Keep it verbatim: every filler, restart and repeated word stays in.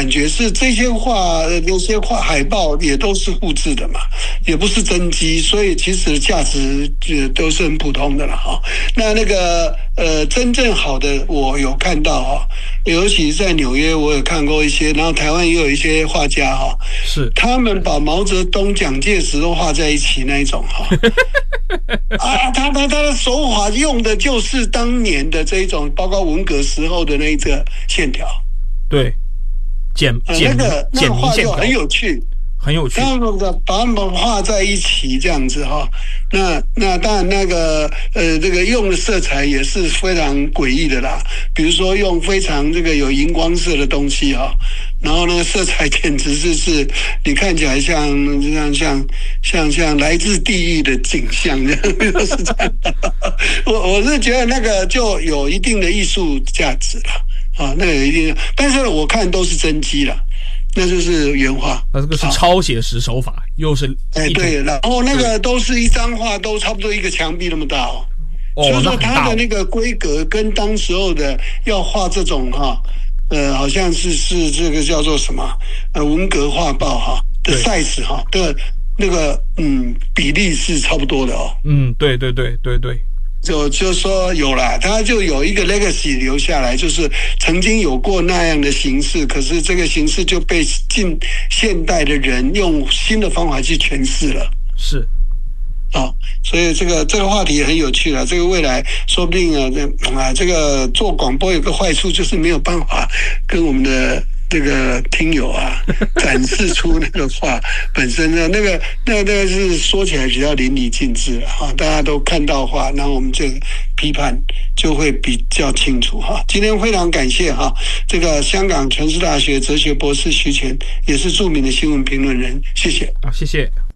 感觉是这些画那些画海报也都是复制的嘛，也不是真机，所以其实价值就都是很普通的了哈。那那个呃真正好的我有看到哈，尤其在纽约我有看过一些，然后台湾也有一些画家哈， 是他们把毛泽东、蒋介石都画在一起那一种哈。啊，他他他的手法用的就是当年的这一种，包括文革时候的那一个线条。 对，简简、 呃、那个那个画就很有趣， 很有趣。 他们把他们画在一起这样子哈，那那当然那个呃这个用的色彩也是非常诡异的啦，比如说用非常这个有荧光色的东西哈，然后那个色彩简直是是你看起来像像像像像来自地狱的景象这样，是这样。我我是觉得那个就有一定的艺术价值了。啊，那个有一定，但是我看都是真机了，那就是原画。 那这个是超写实手法，又是哎对，然后那个都是一张画，都差不多一个墙壁那么大哦。哦，所以说它的那个规格跟当时候的要画这种哈，呃，好像是是这个叫做什么呃文革画报哈的 size 哈的那个嗯比例是差不多的哦。 嗯，对对对对对。 就就说有啦，他就有一个 legacy 留下来，就是曾经有过那样的形式，可是这个形式就被近现代的人用新的方法去诠释了。 是， 啊、哦，所以这个这个话题很有趣了。这个未来说不定啊，这啊这个做广播有个坏处就是没有办法跟我们的这个听友啊展示出那个画本身的那个那个那个是说起来比较淋漓尽致了哈，大家都看到画，然后我们就批判就会比较清楚哈。今天非常感谢哈，这个香港城市大学哲学博士徐乾，也是著名的新闻评论人，谢谢。 好，谢谢。